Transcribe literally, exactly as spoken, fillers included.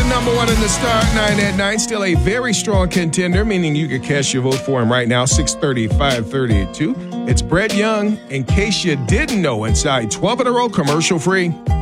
number one in the Star nine at night. Still a very strong contender, meaning you could cast your vote for him right now, six thirty, five thirty-two. It's Brett Young, in case you didn't know, inside twelve in a row, commercial free.